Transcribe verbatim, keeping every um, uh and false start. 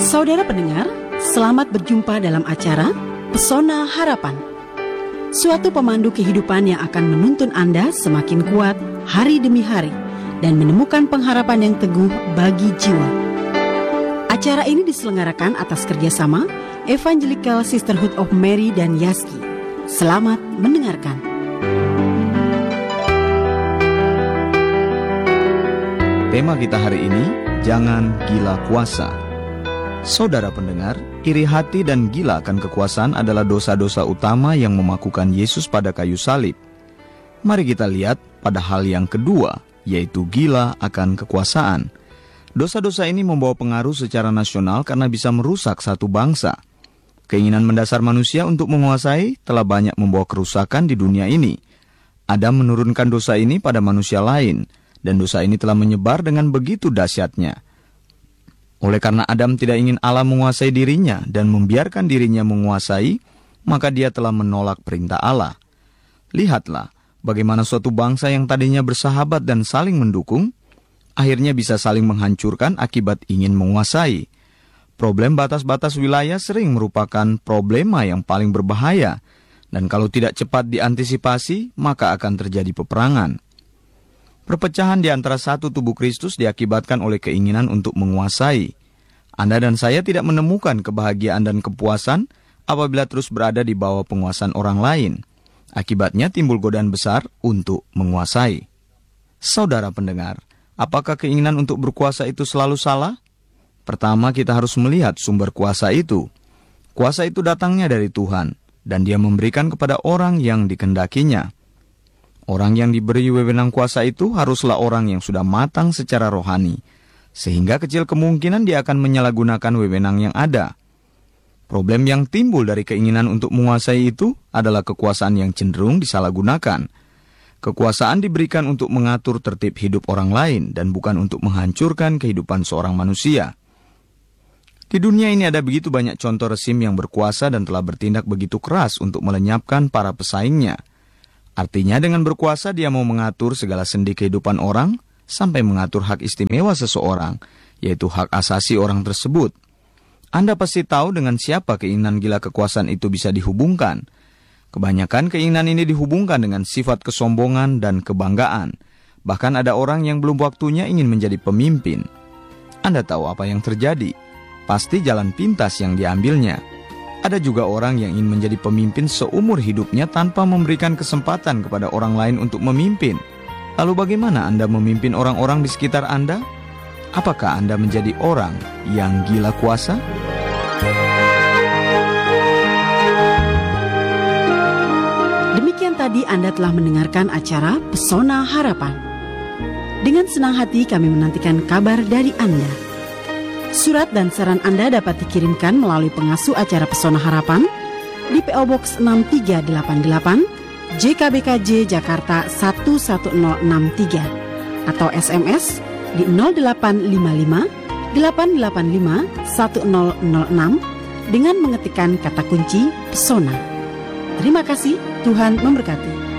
Saudara pendengar, selamat berjumpa dalam acara Pesona Harapan. Suatu pemandu kehidupan yang akan menuntun Anda semakin kuat hari demi hari dan menemukan pengharapan yang teguh bagi jiwa. Acara ini diselenggarakan atas kerjasama Evangelical Sisterhood of Mary dan Yaski. Selamat mendengarkan. Tema kita hari ini, jangan gila kuasa. Saudara pendengar, iri hati dan gila akan kekuasaan adalah dosa-dosa utama yang memakukan Yesus pada kayu salib. Mari kita lihat pada hal yang kedua, yaitu gila akan kekuasaan. Dosa-dosa ini membawa pengaruh secara nasional karena bisa merusak satu bangsa. Keinginan mendasar manusia untuk menguasai telah banyak membawa kerusakan di dunia ini. Adam menurunkan dosa ini pada manusia lain, dan dosa ini telah menyebar dengan begitu dahsyatnya. Oleh karena Adam tidak ingin Allah menguasai dirinya dan membiarkan dirinya menguasai, maka dia telah menolak perintah Allah. Lihatlah bagaimana suatu bangsa yang tadinya bersahabat dan saling mendukung, akhirnya bisa saling menghancurkan akibat ingin menguasai. Problem batas-batas wilayah sering merupakan problema yang paling berbahaya, dan kalau tidak cepat diantisipasi, maka akan terjadi peperangan. Perpecahan di antara satu tubuh Kristus diakibatkan oleh keinginan untuk menguasai. Anda dan saya tidak menemukan kebahagiaan dan kepuasan apabila terus berada di bawah penguasaan orang lain. Akibatnya timbul godaan besar untuk menguasai. Saudara pendengar, apakah keinginan untuk berkuasa itu selalu salah? Pertama, kita harus melihat sumber kuasa itu. Kuasa itu datangnya dari Tuhan, dan Dia memberikan kepada orang yang dikehendakinya. Orang yang diberi wewenang kuasa itu haruslah orang yang sudah matang secara rohani, sehingga kecil kemungkinan dia akan menyalahgunakan wewenang yang ada. Problem yang timbul dari keinginan untuk menguasai itu adalah kekuasaan yang cenderung disalahgunakan. Kekuasaan diberikan untuk mengatur tertib hidup orang lain dan bukan untuk menghancurkan kehidupan seorang manusia. Di dunia ini ada begitu banyak contoh rezim yang berkuasa dan telah bertindak begitu keras untuk melenyapkan para pesaingnya. Artinya dengan berkuasa dia mau mengatur segala sendi kehidupan orang, sampai mengatur hak istimewa seseorang, yaitu hak asasi orang tersebut. Anda pasti tahu dengan siapa keinginan gila kekuasaan itu bisa dihubungkan. Kebanyakan keinginan ini dihubungkan dengan sifat kesombongan dan kebanggaan. Bahkan ada orang yang belum waktunya ingin menjadi pemimpin. Anda tahu apa yang terjadi? Pasti jalan pintas yang diambilnya. Ada juga orang yang ingin menjadi pemimpin seumur hidupnya tanpa memberikan kesempatan kepada orang lain untuk memimpin. Lalu bagaimana Anda memimpin orang-orang di sekitar Anda? Apakah Anda menjadi orang yang gila kuasa? Demikian tadi Anda telah mendengarkan acara Pesona Harapan. Dengan senang hati kami menantikan kabar dari Anda. Surat dan saran Anda dapat dikirimkan melalui pengasuh acara Pesona Harapan di P O Box enam tiga delapan delapan J K B K J Jakarta satu satu nol enam tiga atau S M S di nol delapan lima lima delapan delapan lima satu nol nol enam dengan mengetikkan kata kunci Pesona. Terima kasih, Tuhan memberkati.